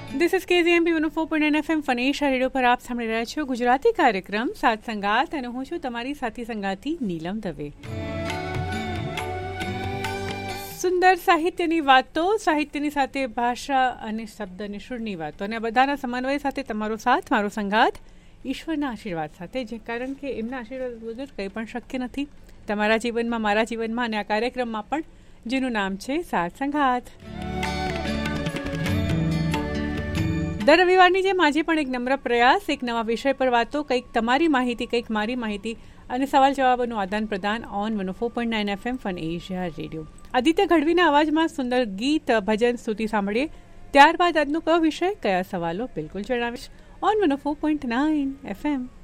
This is KZMB 104.9 FM ફનેશા radio પર આપ સાંભળી રહ્યા છો ગુજરાતી કાર્યક્રમ સાત સંગાત અને હું છું તમારી સાથી સંગાતી નીલમ દવે. સુંદર સાહિત્યની વાતો, સાહિત્યની સાથે ભાષા અને શબ્દ અને સુરની વાતો અને બધાના સમન્વય સાથે તમારો સાથ, મારો સંગાત ઈશ્વરના આશીર્વાદ સાથે, જે કારણ કે એમના આશીર્વાદ વગર કંઈ પણ શક્ય નથી તમારા જીવનમાં, મારા જીવનમાં અને આ કાર્યક્રમમાં પણ, જેનું નામ છે સાત સંગાત. દર રવિવારની જેમ આજે પણ એક નમ્ર પ્રયાસ, એક નવા વિષય પર વાતો, કંઈક તમારી માહિતી, કંઈક મારી માહિતી અને સવાલ જવાબોનું આદાન પ્રદાન on 104.9 FM fun Asia radio. Aditya ગઢવીના અવાજમાં સુંદર ગીત, ભજન, સ્તુતિ સાંભળીએ. ત્યારબાદ આજનો કયો વિષય, કયા સવાલો, બિલકુલ જણાવીશ ઓન 104.9 FM.